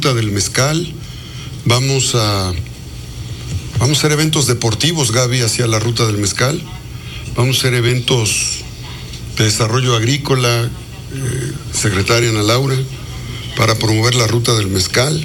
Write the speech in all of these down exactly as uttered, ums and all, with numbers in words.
ruta del mezcal, vamos a, vamos a hacer eventos deportivos, Gaby, hacia la ruta del mezcal, vamos a hacer eventos de desarrollo agrícola, eh, secretaria Ana Laura, para promover la ruta del mezcal,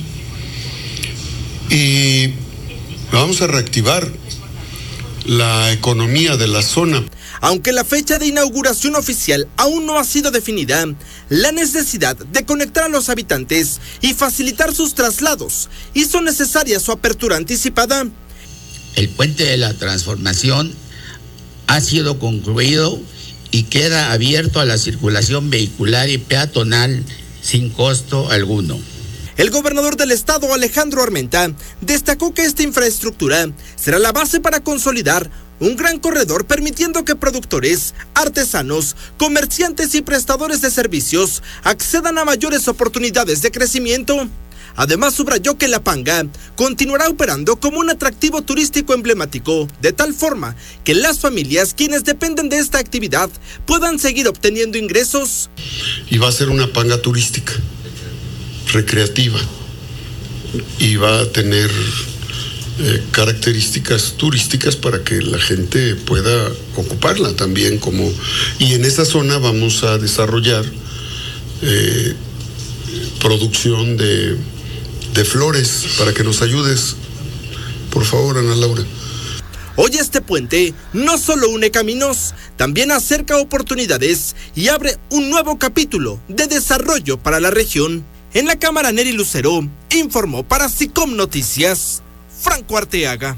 y vamos a reactivar la economía de la zona. Aunque la fecha de inauguración oficial aún no ha sido definida, la necesidad de conectar a los habitantes y facilitar sus traslados hizo necesaria su apertura anticipada. El puente de la transformación ha sido concluido y queda abierto a la circulación vehicular y peatonal sin costo alguno. El gobernador del estado, Alejandro Armenta, destacó que esta infraestructura será la base para consolidar un gran corredor, permitiendo que productores, artesanos, comerciantes y prestadores de servicios accedan a mayores oportunidades de crecimiento. Además, subrayó que La Panga continuará operando como un atractivo turístico emblemático, de tal forma que las familias quienes dependen de esta actividad puedan seguir obteniendo ingresos. Y va a ser una panga turística, recreativa, y va a tener eh, características turísticas para que la gente pueda ocuparla también como, y en esa zona vamos a desarrollar eh, producción de, de flores para que nos ayudes, por favor, Ana Laura. Hoy este puente no solo une caminos, también acerca oportunidades y abre un nuevo capítulo de desarrollo para la región. En la cámara, Neri Lucero informó para SICOM Noticias, Franco Arteaga.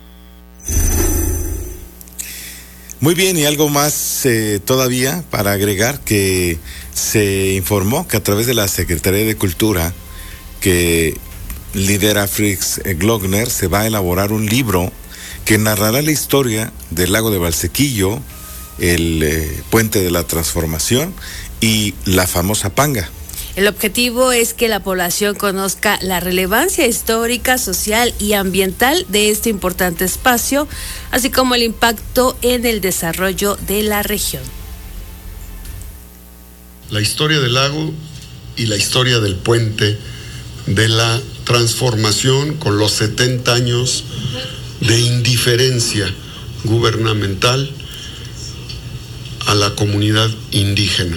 Muy bien, y algo más eh, todavía para agregar, que se informó que a través de la Secretaría de Cultura que lidera Fritz Glockner se va a elaborar un libro que narrará la historia del lago de Valsequillo, el eh, puente de la transformación y la famosa Panga. El objetivo es que la población conozca la relevancia histórica, social y ambiental de este importante espacio, así como el impacto en el desarrollo de la región. La historia del lago y la historia del puente de la transformación, con los setenta años de indiferencia gubernamental a la comunidad indígena.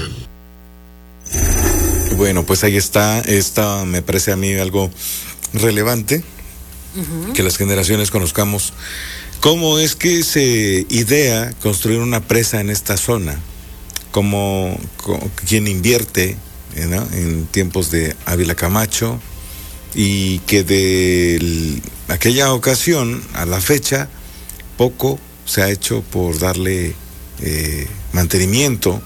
Bueno, pues ahí está, esta me parece a mí algo relevante, uh-huh. que las generaciones conozcamos cómo es que se idea construir una presa en esta zona, como quien invierte, ¿no?, en tiempos de Ávila Camacho, y que de el, aquella ocasión a la fecha poco se ha hecho por darle eh, mantenimiento.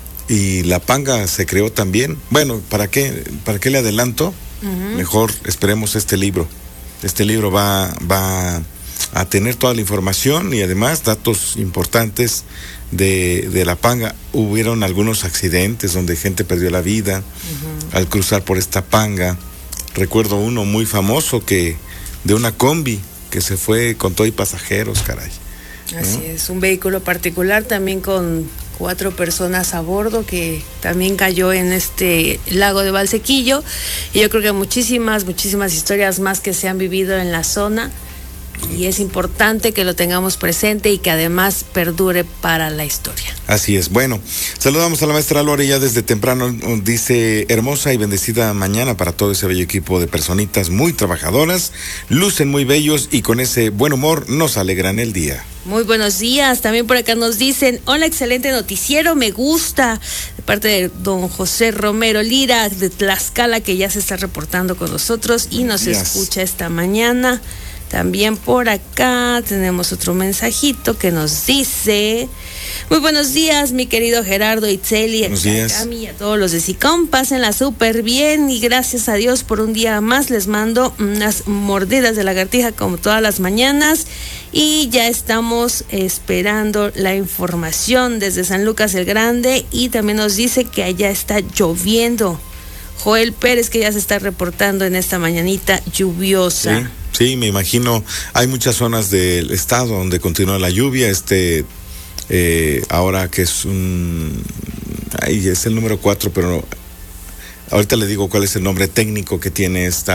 Y la Panga se creó también. Bueno, ¿para qué, para qué le adelanto? Uh-huh. Mejor esperemos este libro. Este libro va, va a tener toda la información y además datos importantes de, de la Panga. Hubieron algunos accidentes donde gente perdió la vida uh-huh. al cruzar por esta Panga. Recuerdo uno muy famoso que de una combi que se fue con todo y pasajeros, caray. Así ¿no? es, un vehículo particular también con cuatro personas a bordo que también cayó en este lago de Valsequillo, y yo creo que muchísimas, muchísimas historias más que se han vivido en la zona, y es importante que lo tengamos presente y que además perdure para la historia. Así es. Bueno, saludamos a la maestra Lore ya desde temprano. Dice: hermosa y bendecida mañana para todo ese bello equipo de personitas muy trabajadoras, lucen muy bellos y con ese buen humor nos alegran el día. Muy buenos días. También por acá nos dicen: hola, excelente noticiero, me gusta. De parte de don José Romero Lira de Tlaxcala, que ya se está reportando con nosotros y nos yes. escucha esta mañana. También por acá tenemos otro mensajito que nos dice: muy buenos días, mi querido Gerardo Itzeli, a Cami y a todos los de SICOM, pásenla súper bien y gracias a Dios por un día más. Les mando unas mordidas de lagartija como todas las mañanas y ya estamos esperando la información desde San Lucas el Grande, y también nos dice que allá está lloviendo. Joel Pérez, que ya se está reportando en esta mañanita lluviosa. Sí. Sí, me imagino, hay muchas zonas del estado donde continúa la lluvia, este, eh, ahora que es un, ahí es el número cuatro, pero ahorita le digo cuál es el nombre técnico que tiene esta